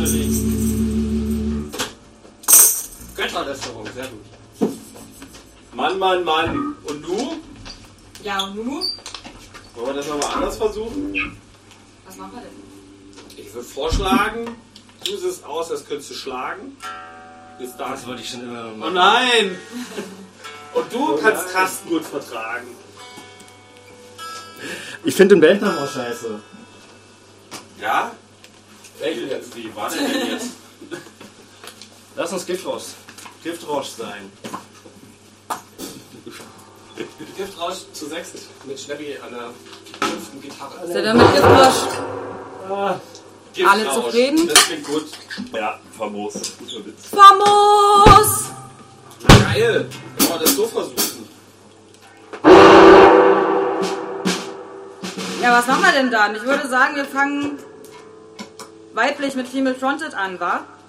legen. Götterlästerung, sehr gut. Mann, Mann, Mann. Und du? Ja, und nu? Wollen wir das nochmal anders versuchen? Was machen wir denn? Ich würde vorschlagen, du siehst aus, als könntest du schlagen. Bis dahin. Das wollte ich schon immer noch Oh machen. nein! Und du kannst Carsten gut vertragen. Ich finde den Weltnamen auch scheiße. Ja? Welchen jetzt? Wie war der denn jetzt? Lass uns Giftrausch sein. Giftrausch zu 6 mit Schnappi an der 5. Gitarre. Ist der denn mit Giftrausch? Alle Giftrausch. zufrieden? Das klingt gut. Ja, famos. Guter Witz. Famos! Geil! Kann man das so versuchen? Ja, was machen wir denn dann? Ich würde sagen, wir fangen weiblich mit Female Fronted an, wa?